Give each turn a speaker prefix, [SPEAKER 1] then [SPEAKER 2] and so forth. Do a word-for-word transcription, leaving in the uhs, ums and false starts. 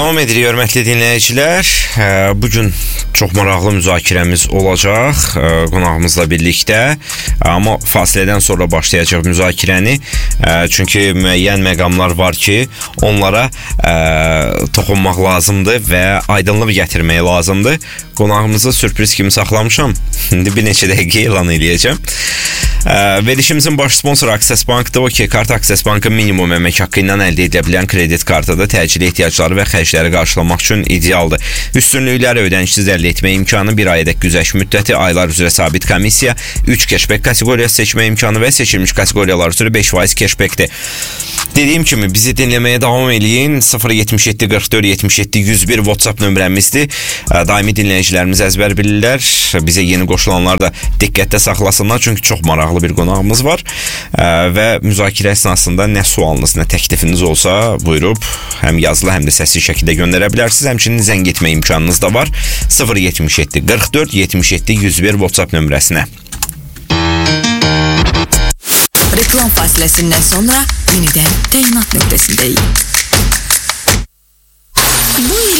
[SPEAKER 1] Davam edirik, hörmətli dinləyicilər. Bugün çox maraqlı müzakirəmiz olacaq qonağımızla birlikdə. Amma fasilədən sonra başlayacaq müzakirəni. Çünki müəyyən məqamlar var ki, onlara toxunmaq lazımdır və aydınlıq gətirmək lazımdır. Qonağımızı sürpriz kimi saxlamışam. İndi bir neçə dəqiqə elan edəcəm. Verilişimizin baş sponsoru Access Bank'dır. O ki, kart Access Bank'ın minimum əmək haqqı ilə əldə edilə bilən kredit kartıdır. Təcili ehtiyacları və xərcləri qarşılamaq üçün idealdır. Üstünlükləri ödənişsiz əldə etmə imkanı, bir ayədək güzəşt müddəti, aylar üzrə sabit komissiya, üç cashback kateqoriyası seçmə imkanı və seçilmiş kateqoriyalar üzrə beş faiz cashbackdir. Dediyim kimi bizi dinləməyə davam eləyin. sıfır yetmiş yeddi qırx dörd yetmiş yeddi yüz bir WhatsApp nömrəmizdir. Daimi dinləyicilərimiz əzbər bilirlər. Bizə yeni qoşulanlar da diqqətdə saxlasınlar. Çünki çox maraqlı bir qonağımız var. Və müzakirə əsnasında nə sualınız, nə təklifiniz olsa buyurub həm yazılı, həm də səsli şəkildə göndərə bilərsiniz. Həmçinin zəng etmə imkanınız da var. sıfır yetmiş yeddi qırx dörd yetmiş yeddi yüz bir WhatsApp nömrəsinə.
[SPEAKER 2] Reklam fasiləsindən sonra yenidən təyinat nöqtəsindəyik. Bu il